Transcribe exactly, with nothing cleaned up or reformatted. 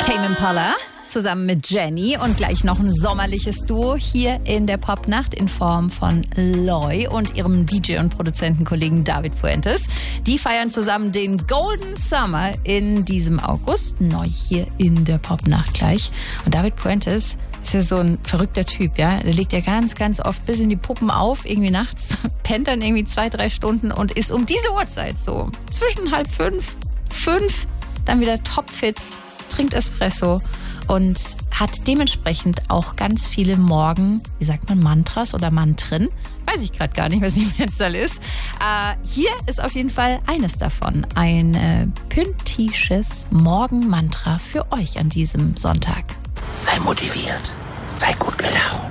Tame Impala zusammen mit Jenny und gleich noch ein sommerliches Duo hier in der Popnacht in Form von Loy und ihrem D J und Produzentenkollegen David Fuentes. Die feiern zusammen den Golden Summer in diesem August, neu hier in der Popnacht gleich. Und David Fuentes ist ja so ein verrückter Typ, ja. Der legt ja ganz, ganz oft bis in die Puppen auf, irgendwie nachts, pennt dann irgendwie zwei, drei Stunden und ist um diese Uhrzeit so zwischen halb fünf, fünf, dann wieder topfit, trinkt Espresso und hat dementsprechend auch ganz viele Morgen, wie sagt man, Mantras oder Mantren. Weiß ich gerade gar nicht, was die Mehrzahl ist. Äh, hier ist auf jeden Fall eines davon. Ein äh, pünktliches Morgenmantra für euch an diesem Sonntag. Sei motiviert, sei gut gelaunt.